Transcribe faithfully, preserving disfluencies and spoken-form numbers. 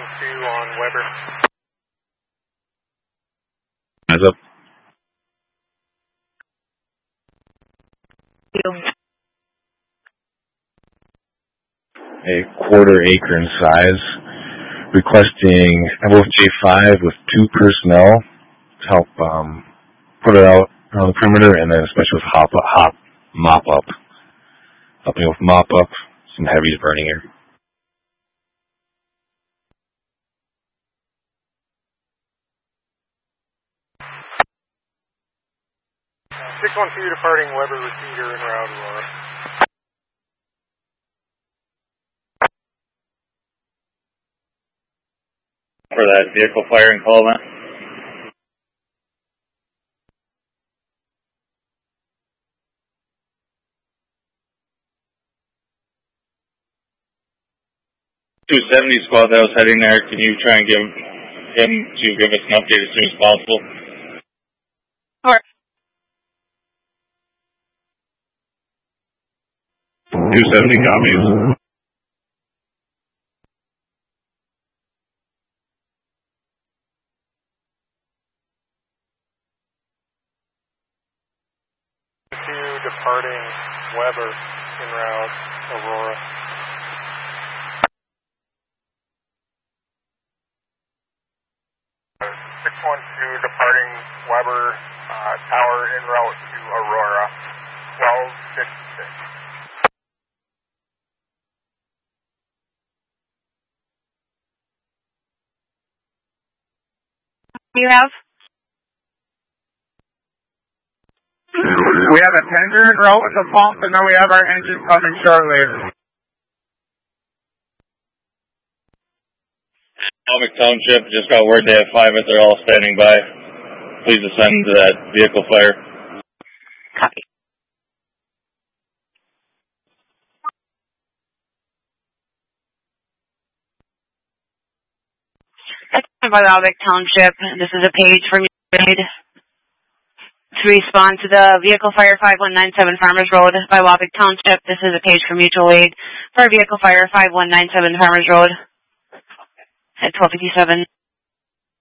one two on Weber. Eyes up. A quarter acre in size, requesting Wolf J five with two personnel to help um, put it out on the perimeter, and then a specialist hop, hop, mop up. Helping with mop up, some heavies burning here. six one two departing Weber repeater en route Aurora. For that vehicle fire and call, man. two seventy squad that was heading there, can you try and give him to give us an update as soon as possible? Sure. two seventy copies. two departing Weber en route Aurora. six one two departing Weber uh, tower en route to Aurora, twelve fifty-six. You have? We have a tender en route with the pump, and then we have our engine coming shortly. Atomic Township just got word they have five at they're all standing by. Please ascend to that vehicle fire. Copy. By Atomic Township, this is a page from you to respond to the vehicle fire five one nine seven Farmers Road by Wabick Township. This is a page for mutual aid for vehicle fire five one nine seven Farmers Road at twelve fifty-seven.